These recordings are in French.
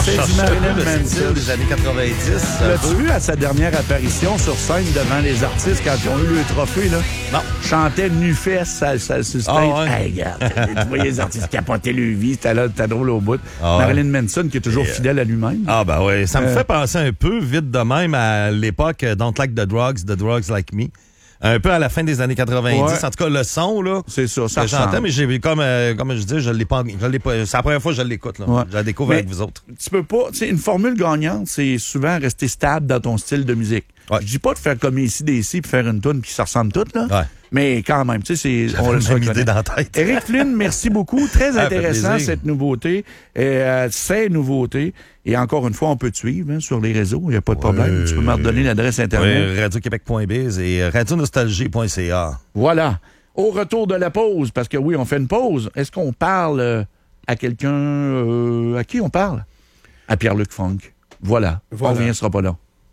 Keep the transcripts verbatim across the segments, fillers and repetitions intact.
C'est du Marilyn Manson des années quatre-vingt-dix. L'as-tu vu à sa dernière apparition sur scène devant les artistes quand ils ont eu le trophée, là? Non. Chantait nu-fesse ça, ça, sur stage. Ah ouais. Hey, regarde, tu voyais les artistes capoter le vie, c'était là, c'était drôle au bout. Ah ouais. Marilyn Manson qui est toujours Et, fidèle à lui-même. Ah ben oui, ça me Euh, fait penser un peu vite de même à l'époque euh, Don't Like the Drugs, The Drugs Like Me. Un peu à la fin des années quatre-vingt-dix. Ouais. En tout cas, le son, là. C'est ça, ça que j'entends, ressemble. mais j'ai comme, euh, comme je dis, je l'ai pas, je l'ai pas. C'est la première fois que je l'écoute, là. Ouais. Je la découvre Mais avec vous autres. Tu peux pas, tu sais, une formule gagnante, c'est souvent rester stable dans ton style de musique. Ouais. Je dis pas de faire comme ici, d'ici, puis faire une toune qui se ressemble toutes, là. Ouais. Mais quand même, tu sais, c'est. J'avais On le une même reconnaît. idée dans la tête. Éric Flynn, merci beaucoup. Très Ah, ça fait intéressant, plaisir. cette nouveauté. Et, euh, ces nouveautés. Et encore une fois, on peut te suivre hein, sur les réseaux. Il n'y a pas de problème. Tu peux me redonner l'adresse Internet. Oui, radio québec point biz et radio nostalgie point c a. Voilà. Au retour de la pause, parce que oui, on fait une pause. Est-ce qu'on parle euh, à quelqu'un... euh, à qui on parle? À Pierre-Luc Funk. Voilà. Voilà. On revient, ce sera pas là.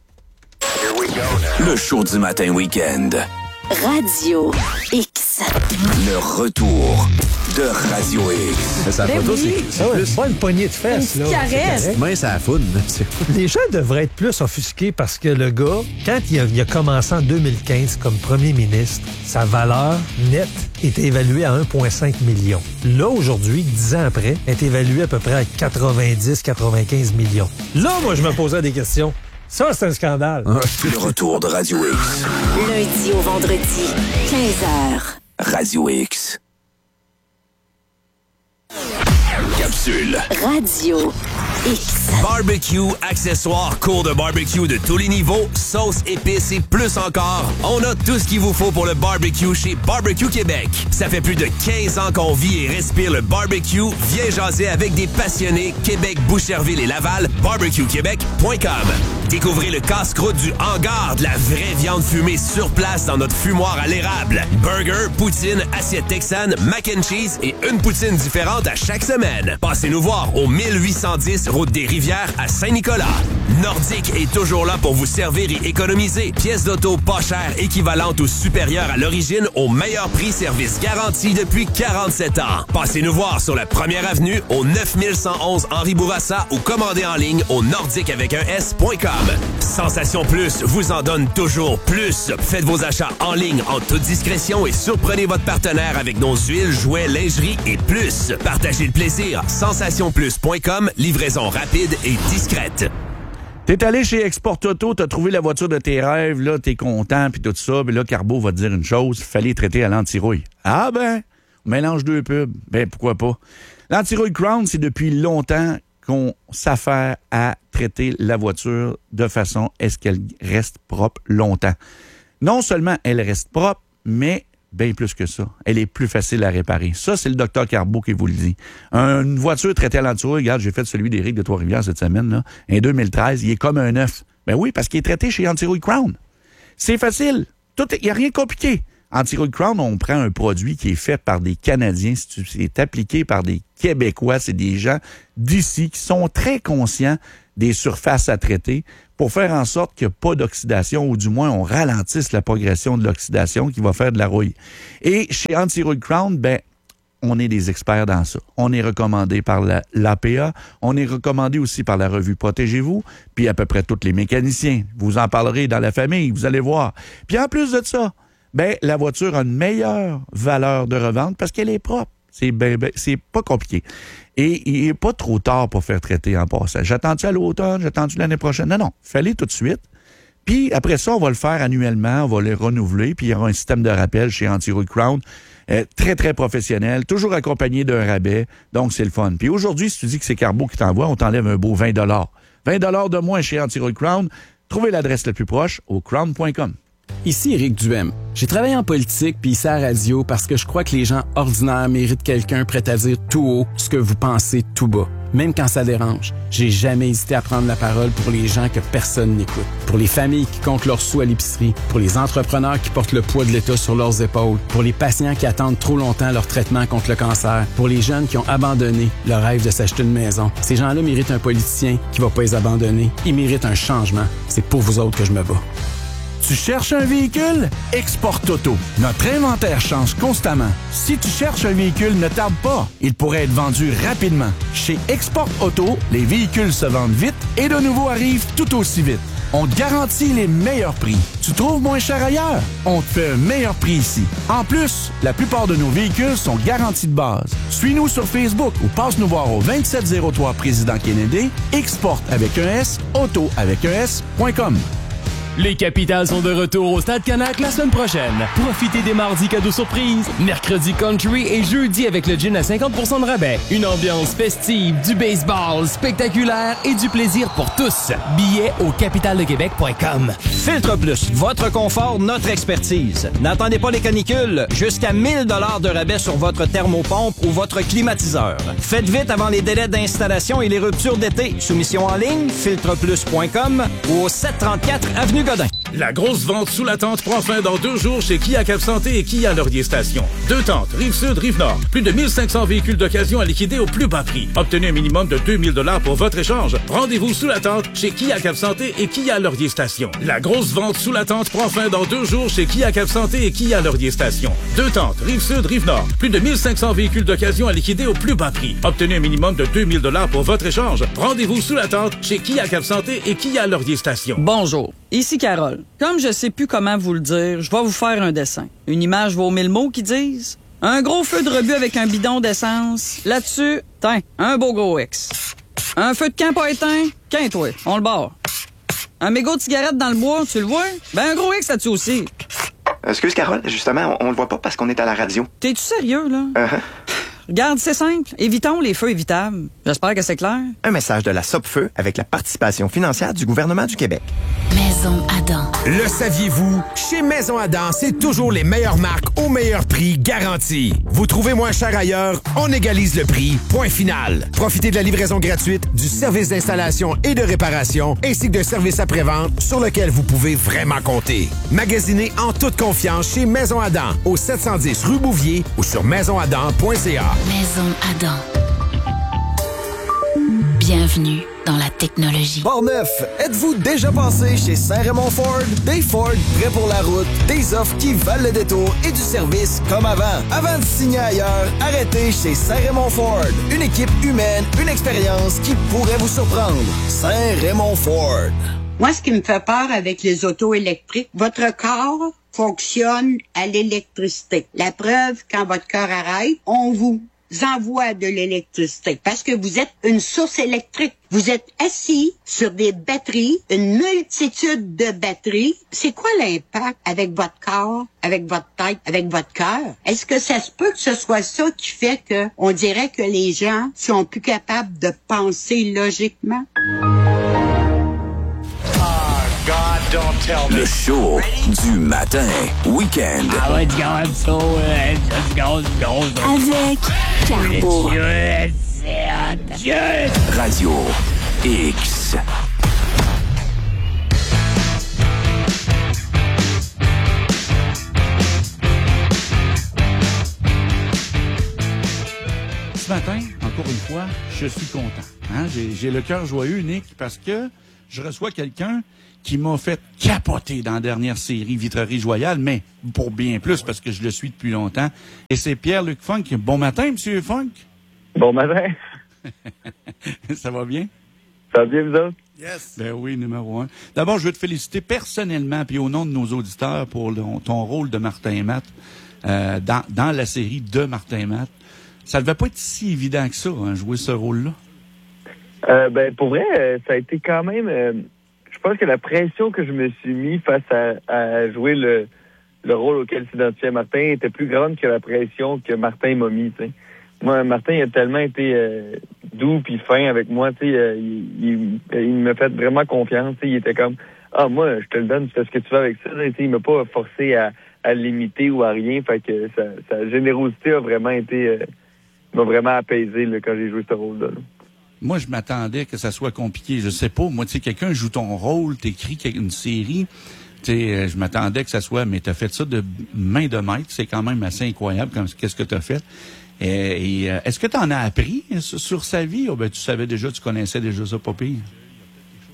Le show du matin week-end. Radio X. Le retour de Radio X. Sa Ben photo, oui. c'est Ah ouais, plus... pas une poignée de fesses, Une là. petite caresse. C'est correct. Mince à la foune. Les gens devraient être plus offusqués parce que le gars, quand il a, il a commencé en deux mille quinze comme premier ministre, sa valeur nette était évaluée à un virgule cinq million. Là, aujourd'hui, dix ans après, elle est évaluée à peu près à quatre-vingt-dix à quatre-vingt-quinze millions. Là, moi, je me posais des questions. Ça, c'est un scandale. Le retour de Radio X. Lundi au vendredi, quinze heures. Radio X. Capsule. Radio X. Barbecue, accessoires, cours de barbecue de tous les niveaux, sauce, épices et plus encore. On a tout ce qu'il vous faut pour le barbecue chez Barbecue Québec. Ça fait plus de quinze ans qu'on vit et respire le barbecue. Viens jaser avec des passionnés. Québec, Boucherville et Laval. barbecue québec point com. Découvrez le casse-croûte du hangar, de la vraie viande fumée sur place dans notre fumoir à l'érable. Burger, poutine, assiette texane, mac and cheese et une poutine différente à chaque semaine. Passez nous voir au mille huit cent dix route des Rivières à Saint-Nicolas. Nordique est toujours là pour vous servir et économiser. Pièces d'auto pas chères, équivalentes ou supérieures à l'origine au meilleur prix, service garanti depuis quarante-sept ans. Passez nous voir sur la première avenue au neuf mille cent onze Henri Bourassa ou commandez en ligne au nordique avec un S point com. Sensation Plus vous en donne toujours plus. Faites vos achats en ligne en toute discrétion et surprenez votre partenaire avec nos huiles, jouets, lingerie et plus. Partagez le plaisir. sensation plus point com, livraison rapide et discrète. T'es allé chez Export Auto, t'as trouvé la voiture de tes rêves, là, t'es content, puis tout ça. Puis là, Carbo va te dire une chose, fallait traiter à l'antirouille. Ah ben, on mélange deux pubs. Ben, pourquoi pas? L'antirouille Crown, c'est depuis longtemps qu'on s'affaire à traiter la voiture de façon à ce qu'elle reste propre longtemps. Non seulement elle reste propre, mais bien plus que ça. Elle est plus facile à réparer. Ça, c'est le docteur Carbo qui vous le dit. Une voiture traitée à l'antirouille, regarde, j'ai fait celui d'Éric de Trois-Rivières cette semaine, là, en deux mille treize, il est comme un neuf. Ben oui, parce qu'il est traité chez Antirouille Crown. C'est facile. Il n'y a rien de compliqué. Antirouille Crown, on prend un produit qui est fait par des Canadiens, c'est appliqué par des Québécois, c'est des gens d'ici qui sont très conscients des surfaces à traiter pour faire en sorte qu'il n'y a pas d'oxydation, ou du moins on ralentisse la progression de l'oxydation qui va faire de la rouille. Et chez Antirouille Crown, ben, on est des experts dans ça. On est recommandé par la, l'A P A, on est recommandé aussi par la revue Protégez-vous, puis à peu près tous les mécaniciens. Vous en parlerez dans la famille, vous allez voir. Puis en plus de ça, ben, la voiture a une meilleure valeur de revente parce qu'elle est propre. C'est, ben, ben, c'est pas compliqué. Et il n'est pas trop tard pour faire traiter en passant. J'attends-tu à l'automne? J'attends-tu l'année prochaine? Non, non. Fallait tout de suite. Puis après ça, on va le faire annuellement. On va les renouveler. Puis il y aura un système de rappel chez Antirouille Crown. Euh, très, très professionnel. Toujours accompagné d'un rabais. Donc, c'est le fun. Puis aujourd'hui, si tu dis que c'est Carbo qui t'envoie, on t'enlève un beau vingt dollars. vingt dollars de moins chez Antirouille Crown. Trouvez l'adresse la plus proche au crown point com. Ici Éric Duhem. J'ai travaillé en politique puis ici à la radio parce que je crois que les gens ordinaires méritent quelqu'un prêt à dire tout haut ce que vous pensez tout bas. Même quand ça dérange, j'ai jamais hésité à prendre la parole pour les gens que personne n'écoute. Pour les familles qui comptent leurs sous à l'épicerie, pour les entrepreneurs qui portent le poids de l'État sur leurs épaules, pour les patients qui attendent trop longtemps leur traitement contre le cancer, pour les jeunes qui ont abandonné le rêve de s'acheter une maison. Ces gens-là méritent un politicien qui va pas les abandonner. Ils méritent un changement. C'est pour vous autres que je me bats. Tu cherches un véhicule? Export Auto. Notre inventaire change constamment. Si tu cherches un véhicule, ne tarde pas. Il pourrait être vendu rapidement. Chez Export Auto, les véhicules se vendent vite et de nouveaux arrivent tout aussi vite. On te garantit les meilleurs prix. Tu trouves moins cher ailleurs? On te fait un meilleur prix ici. En plus, la plupart de nos véhicules sont garantis de base. Suis-nous sur Facebook ou passe nous voir au vingt-sept zéro trois Président Kennedy, Export avec un S, Auto avec un S, point com. Les Capitals sont de retour au Stade Canac la semaine prochaine. Profitez des mardis cadeaux surprises, mercredi country et jeudi avec le gin à cinquante pour cent de rabais. Une ambiance festive, du baseball spectaculaire et du plaisir pour tous. Billets au capital de québec point com. Filtre Plus, votre confort, notre expertise. N'attendez pas les canicules. Jusqu'à mille dollars de rabais sur votre thermopompe ou votre climatiseur. Faites vite avant les délais d'installation et les ruptures d'été. Soumission en ligne, filtre plus point com ou au sept cent trente-quatre avenue Godin. La grosse vente sous la tente prend fin dans deux jours chez Kia Cap Santé et Kia Laurier Station. Deux tentes, Rive-Sud, Rive-Nord. Plus de mille cinq cents véhicules d'occasion à liquider au plus bas prix. Obtenez un minimum de deux mille dollars pour votre échange. Rendez-vous sous la tente chez Kia Cap Santé et Kia Laurier Station. La grosse vente sous la tente prend fin dans deux jours chez Kia Cap Santé et Kia Laurier Station. Deux tentes, Rive-Sud, Rive-Nord. Plus de mille cinq cents véhicules d'occasion à liquider au plus bas prix. Obtenez un minimum de deux mille dollars pour votre échange. Rendez-vous sous la tente chez Kia Cap Santé et Kia Laurier Station. Bonjour, ici Carole. Comme je sais plus comment vous le dire, je vais vous faire un dessin. Une image vaut mille mots qui disent un gros feu de rebut avec un bidon d'essence. Là-dessus, tiens, un beau gros X. Un feu de camp pas éteint, quinte-toi, on le barre. Un mégot de cigarette dans le bois, tu le vois? Ben un gros X là-dessus aussi. Excuse Carole, justement, on, on le voit pas parce qu'on est à la radio. T'es-tu sérieux, là? Uh-huh. Regarde, c'est simple. Évitons les feux évitables. J'espère que c'est clair. Un message de la Sopfeu avec la participation financière du gouvernement du Québec. Maison Adam. Le saviez-vous? Chez Maison Adam, c'est toujours les meilleures marques au meilleur prix garanti. Vous trouvez moins cher ailleurs, on égalise le prix. Point final. Profitez de la livraison gratuite, du service d'installation et de réparation, ainsi que d'un service après-vente sur lequel vous pouvez vraiment compter. Magasinez en toute confiance chez Maison Adam, au sept cent dix rue Bouvier ou sur maison adam point c a. Maison Adam. Bienvenue dans la technologie. Port-Neuf, êtes-vous déjà passé chez Saint-Raymond Ford? Des Ford prêts pour la route, des offres qui valent le détour et du service comme avant. Avant de signer ailleurs, arrêtez chez Saint-Raymond Ford. Une équipe humaine, une expérience qui pourrait vous surprendre. Saint-Raymond Ford. Moi, ce qui me fait peur avec les autos électriques, votre corps fonctionne à l'électricité. La preuve, quand votre corps arrête, on vous envoie de l'électricité parce que vous êtes une source électrique. Vous êtes assis sur des batteries, une multitude de batteries. C'est quoi l'impact avec votre corps, avec votre tête, avec votre cœur? Est-ce que ça se peut que ce soit ça qui fait que on dirait que les gens sont plus capables de penser logiquement? Le show du matin, week-end. Avec Carbo. Radio X. Ce matin, encore une fois, je suis content. Hein? J'ai, j'ai le cœur joyeux, Nick, parce que je reçois quelqu'un qui m'a fait capoter dans la dernière série Vitrerie Joyale, mais pour bien plus, parce que je le suis depuis longtemps. Et c'est Pierre-Luc Funk. Bon matin, Monsieur Funk. Bon matin. Ça va bien? Ça va bien, vous autres? Yes. Ben oui, numéro un. D'abord, je veux te féliciter personnellement, puis au nom de nos auditeurs, pour le, ton rôle de Martin Matt euh, dans, dans la série de Martin Matt. Ça devait pas être si évident que ça, hein, jouer ce rôle-là. Euh, ben, pour vrai, euh, ça a été quand même... Euh, je pense que la pression que je me suis mis face à, à jouer le, le rôle auquel s'identifiait Martin était plus grande que la pression que Martin m'a mis, tu sais. Moi, Martin, il a tellement été euh, doux puis fin avec moi, tu sais. Euh, il, il, il m'a fait vraiment confiance, tu sais. Il était comme, ah, moi, je te le donne, tu fais ce que tu veux avec ça, tu sais. Il m'a pas forcé à, à l'imiter ou à rien, fait que sa, sa générosité a vraiment été... Euh, m'a vraiment apaisé là, quand j'ai joué ce rôle-là. Là. Moi, je m'attendais que ça soit compliqué. Je sais pas. Moi, tu sais, quelqu'un joue ton rôle, t'écris une série. Tu sais, je m'attendais que ça soit... Mais t'as fait ça de main de maître. C'est quand même assez incroyable comme, qu'est-ce que t'as fait. Et, et est-ce que t'en as appris sur, sur sa vie? Oh, ben, tu savais déjà, tu connaissais déjà ça, pas pire.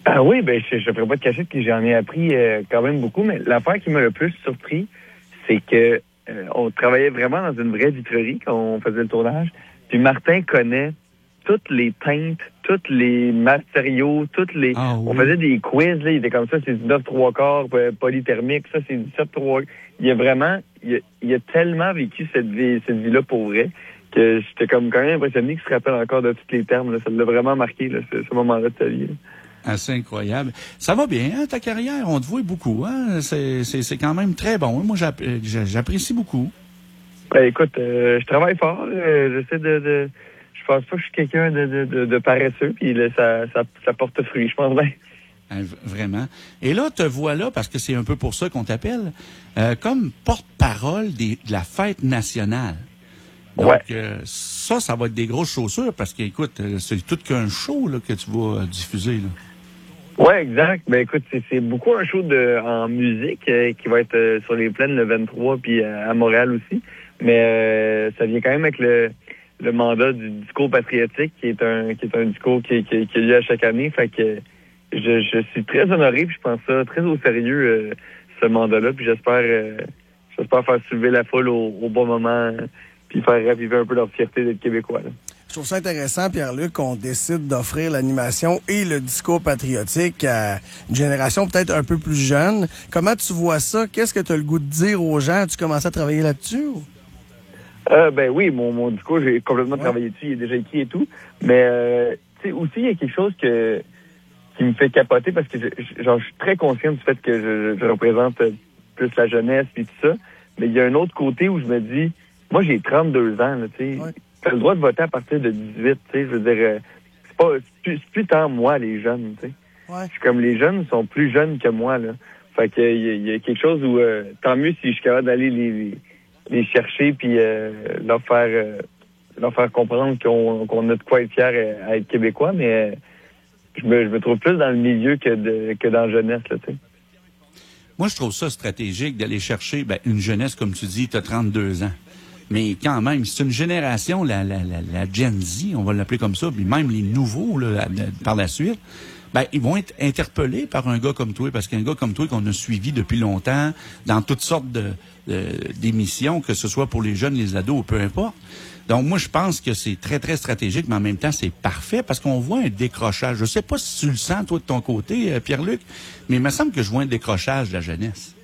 Ah oui, ben je ne ferai pas de cachette que j'en ai appris euh, quand même beaucoup, mais l'affaire qui m'a le plus surpris, c'est que euh, on travaillait vraiment dans une vraie vitrerie quand on faisait le tournage. Puis Martin connaît toutes les teintes, tous les matériaux, toutes les. Ah, oui. On faisait des quiz, là, il était comme ça, c'est du neuf trois quarts polythermique, ça c'est du sept trois. Il a vraiment, il a, il a tellement vécu cette vie, cette vie-là pour vrai, que j'étais comme quand même impressionné qu'il se rappelle encore de tous les termes. Là. Ça l'a vraiment marqué, là, ce, ce moment-là de sa vie. Là. Assez incroyable. Ça va bien, hein, ta carrière? On te voit beaucoup, hein? C'est, c'est, c'est quand même très bon. Moi, j'app- j'apprécie beaucoup. Ben, écoute, euh, je travaille fort. Euh, j'essaie de, de... Je pense pas que je suis quelqu'un de, de, de, de paresseux, puis là, ça, ça, ça porte fruit, je pense bien. Hein, vraiment. Et là, te voilà, parce que c'est un peu pour ça qu'on t'appelle, euh, comme porte-parole des, de la fête nationale. Donc, ouais. euh, ça, ça va être des grosses chaussures, parce que, écoute, c'est tout qu'un show là, que tu vas diffuser, là. Oui, exact. Ben écoute, c'est, c'est beaucoup un show de en musique euh, qui va être euh, sur les plaines le vingt-trois puis euh, à Montréal aussi. Mais euh, ça vient quand même avec le, le mandat du discours patriotique qui est un qui est un discours qui, qui, qui a lieu à chaque année. Fait que je, je suis très honoré puis je pense ça très au sérieux euh, ce mandat-là. Puis j'espère euh, j'espère faire soulever la foule au, au bon moment euh, puis faire raviver un peu leur fierté d'être québécois. Là. Je trouve ça intéressant, Pierre-Luc, qu'on décide d'offrir l'animation et le discours patriotique à une génération peut-être un peu plus jeune. Comment tu vois ça? Qu'est-ce que tu as le goût de dire aux gens? As-tu commencé à travailler là-dessus? Ou? Euh, ben oui, mon, mon discours, j'ai complètement ouais. travaillé dessus. Il est déjà écrit et tout. Mais euh, tu sais, aussi, il y a quelque chose que qui me fait capoter parce que je, je, genre, je suis très conscient du fait que je, je représente plus la jeunesse et tout ça. Mais il y a un autre côté où je me dis, moi, j'ai trente-deux ans, tu sais. Ouais. T'as le droit de voter à partir de dix-huit, tu sais, je veux dire, euh, c'est pas, c'est plus, c'est plus tant moi, les jeunes, tu sais. Ouais. Je suis comme les jeunes sont plus jeunes que moi, là. Fait que il y, y a quelque chose où, euh, tant mieux si je suis capable d'aller les, les, les chercher puis euh, leur faire, euh, leur faire comprendre qu'on, qu'on a de quoi être fiers à, à être québécois, mais euh, je me, je me trouve plus dans le milieu que de, que dans la jeunesse, là, tu sais. Moi, je trouve ça stratégique d'aller chercher, ben, une jeunesse, comme tu dis, t'as trente-deux ans. Mais quand même, c'est une génération, la, la, la, la Gen Z, on va l'appeler comme ça, puis même les nouveaux, là, par la suite, ben, ils vont être interpellés par un gars comme toi, parce qu'un gars comme toi qu'on a suivi depuis longtemps, dans toutes sortes de, de, d'émissions, que ce soit pour les jeunes, les ados, peu importe. Donc, moi, je pense que c'est très, très stratégique, mais en même temps, c'est parfait, parce qu'on voit un décrochage. Je sais pas si tu le sens, toi, de ton côté, Pierre-Luc, mais il me semble que je vois un décrochage de la jeunesse.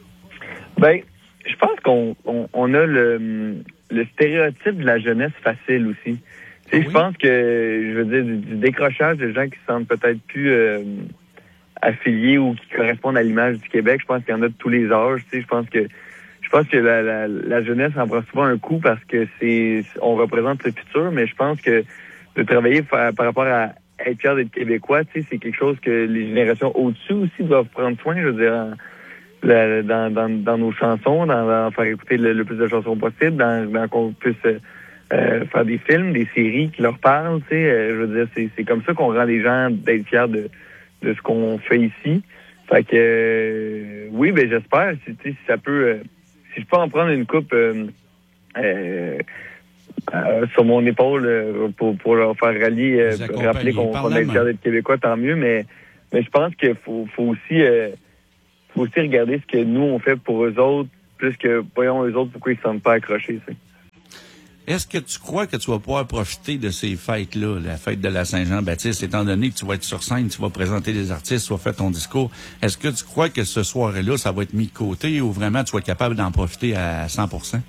Ben, je pense qu'on on, on a le, le stéréotype de la jeunesse facile aussi. Tu sais, oui. Je pense que, je veux dire, du, du décrochage de gens qui se sentent peut-être plus euh, affiliés ou qui correspondent à l'image du Québec, je pense qu'il y en a de tous les âges. Tu sais, je pense que je pense que la, la, la jeunesse en prend souvent un coup parce que c'est on représente le futur, mais je pense que de travailler par, par rapport à être fier d'être Québécois, tu sais, c'est quelque chose que les générations au-dessus aussi doivent prendre soin, je veux dire, en, La, dans, dans, dans nos chansons, dans, dans faire écouter le, le plus de chansons possible, dans, dans qu'on puisse euh, faire des films, des séries qui leur parlent, tu sais. Euh, je veux dire, c'est, c'est comme ça qu'on rend les gens d'être fiers de, de ce qu'on fait ici. Fait que euh, oui, ben j'espère, si, si ça peut, euh, si je peux en prendre une coupe euh, euh, euh, sur mon épaule euh, pour, pour leur faire rallier, euh, rappeler qu'on, qu'on est fiers d'être Québécois, tant mieux. Mais, mais je pense qu'il faut, faut aussi euh, faut aussi regarder ce que nous, on fait pour eux autres, plus que, voyons, eux autres, pourquoi ils ne se sentent pas accrochés, tu sais. Est-ce que tu crois que tu vas pouvoir profiter de ces fêtes-là, la fête de la Saint-Jean-Baptiste, étant donné que tu vas être sur scène, tu vas présenter des artistes, tu vas faire ton discours, est-ce que tu crois que ce soir-là, ça va être mis de côté ou vraiment tu vas être capable d'en profiter à cent pour cent?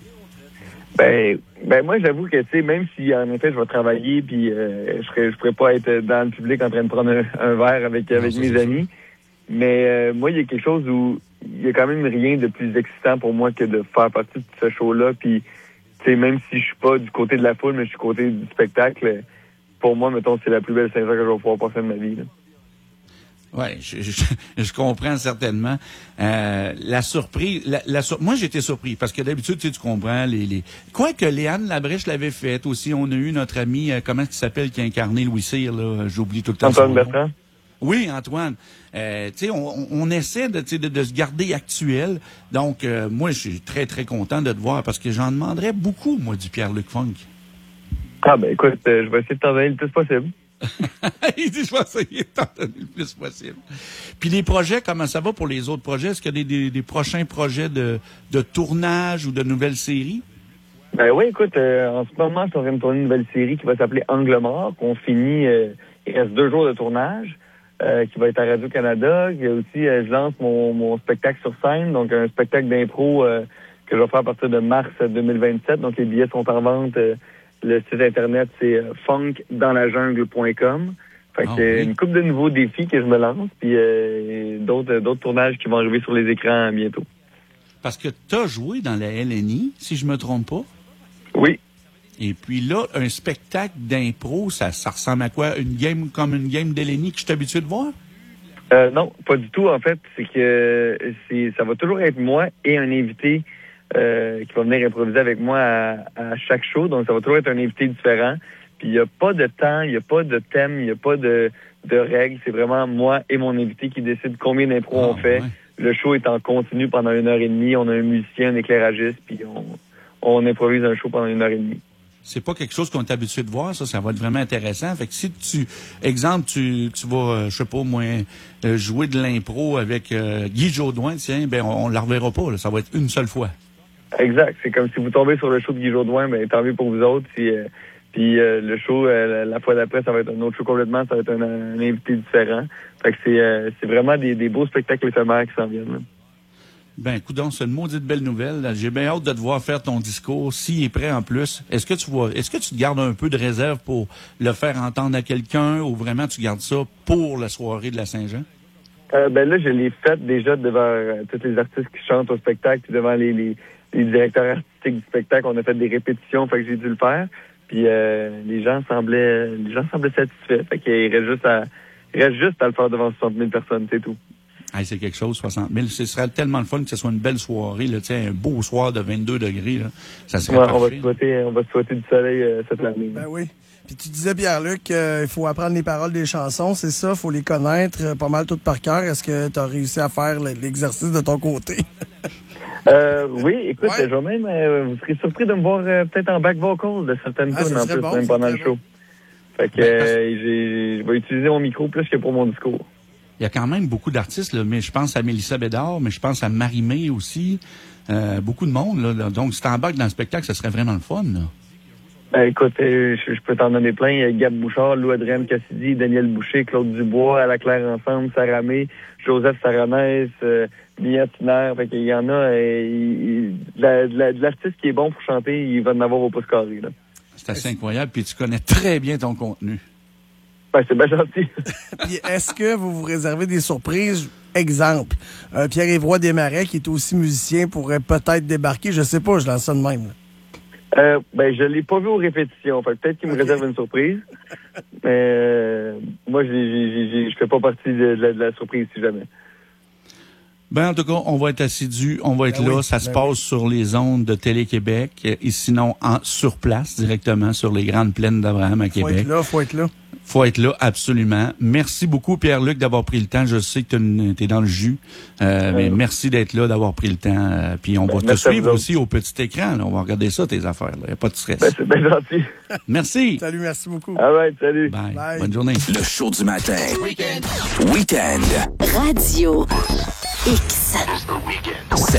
Ben, ben moi, j'avoue que, tu sais, même si, en effet, je vais travailler puis euh, je serais, je pourrais pas être dans le public en train de prendre un, un verre avec, non, avec ça, mes amis, ça. Mais euh, moi, il y a quelque chose où il y a quand même rien de plus excitant pour moi que de faire partie de ce show-là. Puis, tu sais, même si je suis pas du côté de la foule, mais je suis du côté du spectacle, pour moi, mettons, c'est la plus belle Saint-Jean que je vais pouvoir passer de ma vie. Oui, je, je, je comprends certainement. Euh, la surprise, la, la sur... moi j'étais surpris parce que d'habitude tu sais, tu comprends les, les... Quoique Léane Labrèche l'avait fait aussi. On a eu notre ami, euh, comment il s'appelle, qui a incarné Louis Cyr, là, j'oublie tout le temps. Antoine Bertrand. Oui, Antoine. Euh, tu sais, on, on essaie de, de, de se garder actuel. Donc, euh, moi, je suis très, très content de te voir parce que j'en demanderais beaucoup, moi, du Pierre-Luc Funk. Ah, ben écoute, euh, je vais essayer de t'en donner le plus possible. Il dit, je vais essayer de t'en donner le plus possible. Puis les projets, comment ça va pour les autres projets? Est-ce qu'il y a des, des, des prochains projets de, de tournage ou de nouvelles séries? Ben oui, écoute, euh, en ce moment, je suis en train de tourner une nouvelle série qui va s'appeler Angle mort, qu'on finit, euh, il reste deux jours de tournage, euh, qui va être à Radio-Canada. Il y a aussi, euh, je lance mon, mon spectacle sur scène, donc un spectacle d'impro euh, que je vais faire à partir de mars deux mille vingt-sept. Donc les billets sont en vente. Euh, le site internet, c'est euh, funk dans la jungle point com. Fait que c'est oh, oui. une couple de nouveaux défis que je me lance, puis euh, d'autres, d'autres tournages qui vont arriver sur les écrans bientôt. Parce que tu as joué dans la L N I, si je me trompe pas. Oui. Et puis là, un spectacle d'impro, ça, ça ressemble à quoi? Une game comme une game d'L N I que je suis habitué de voir? Euh, non, pas du tout. En fait, c'est que c'est, ça va toujours être moi et un invité euh, qui va venir improviser avec moi à, à chaque show. Donc, ça va toujours être un invité différent. Puis, il n'y a pas de temps, il n'y a pas de thème, il n'y a pas de, de règles. C'est vraiment moi et mon invité qui décident combien d'impro oh, on fait. Ouais. Le show est en continu pendant une heure et demie. On a un musicien, un éclairagiste, puis on... on improvise un show pendant une heure et demie. C'est pas quelque chose qu'on est habitué de voir, ça. Ça va être vraiment intéressant. Fait que si tu, exemple, tu, tu vas, euh, je sais pas, moi, euh, jouer de l'impro avec euh, Guy Jodoin, tiens, ben, on, on la reverra pas, là. Ça va être une seule fois. Exact. C'est comme si vous tombez sur le show de Guy Jodoin, ben, tant mieux pour vous autres. Si, euh, puis euh, le show, euh, la fois d'après, ça va être un autre show complètement, ça va être un, un invité différent. Fait que c'est, euh, c'est vraiment des, des beaux spectacles éphémères qui s'en viennent, là. Ben, coudonc, c'est une maudite belle nouvelle. Là. J'ai bien hâte de te voir faire ton discours, s'il est prêt en plus. Est-ce que tu vois, est-ce que tu te gardes un peu de réserve pour le faire entendre à quelqu'un ou vraiment tu gardes ça pour la soirée de la Saint-Jean? Euh, ben là, je l'ai fait déjà devant euh, tous les artistes qui chantent au spectacle, puis devant les, les, les directeurs artistiques du spectacle. On a fait des répétitions, fait que j'ai dû le faire. Puis euh, les gens semblaient, les gens semblaient satisfaits. Fait qu'il reste juste à, il reste juste à le faire devant soixante mille personnes, c'est tout. Hey, c'est quelque chose, soixante mille. Ce serait tellement le fun que ce soit une belle soirée, là, un beau soir de vingt-deux degrés. Là. Ça serait ouais, parfait. On va se souhaiter, on va se souhaiter du soleil euh, cette année. Ben oui. Puis tu disais, Pierre-Luc, qu'il euh, faut apprendre les paroles des chansons, c'est ça? Il faut les connaître euh, pas mal toutes par cœur. Est-ce que tu as réussi à faire l'exercice de ton côté? euh, oui, écoute, ouais. je vais même, euh, vous serez surpris de me voir euh, peut-être en back vocal de certaines ah, tunes en plus, bon, même pendant le show. Bon. Fait que euh, j'ai, je vais utiliser mon micro plus que pour mon discours. Il y a quand même beaucoup d'artistes, là, mais je pense à Mélissa Bédard, mais je pense à Marie-Mé aussi. Euh, beaucoup de monde, là, là. Donc, si t'embarques dans le spectacle, ça serait vraiment le fun, là. Ben, écoute, euh, je, je peux t'en donner plein. Il y a Gab Bouchard, Lou-Adrienne Cassidy, Daniel Boucher, Claude Dubois, À la Claire Ensemble, Sarah May, Joseph Saranès, euh, Mia Tiner. Fait qu'il y en a, euh, il, de, la, de, la, de l'artiste qui est bon pour chanter, il va en avoir au pouce carré, là. C'est assez incroyable, puis tu connais très bien ton contenu. Ben, c'est bien gentil. Puis est-ce que vous vous réservez des surprises? Exemple, euh, Pierre-Évroy Desmarais, qui est aussi musicien, pourrait peut-être débarquer. Je sais pas, je lance ça de même. Là. Euh, ben, je l'ai pas vu aux répétitions. Fait peut-être qu'il me okay. réserve une surprise. Mais euh, moi, je je fais pas partie de la, de la surprise, si jamais. Ben, en tout cas, on va être assidus, on va être ben là. Oui, ça ben se passe oui. sur les ondes de Télé-Québec et sinon en, sur place, directement sur les grandes plaines d'Abraham à faut Québec. Faut être là, faut être là. Faut être là, absolument. Merci beaucoup, Pierre-Luc, d'avoir pris le temps. Je sais que tu es dans le jus, euh, mais merci d'être là, d'avoir pris le temps. Euh, puis on va ben, te suivre aussi au petit écran. Là. On va regarder ça, tes affaires. Il n'y a pas de stress. Ben, c'est bien gentil. Merci. Salut, merci beaucoup. Ah ouais, salut. Bye. Bye. Bonne journée. Le show du matin. Weekend. Weekend. Radio X.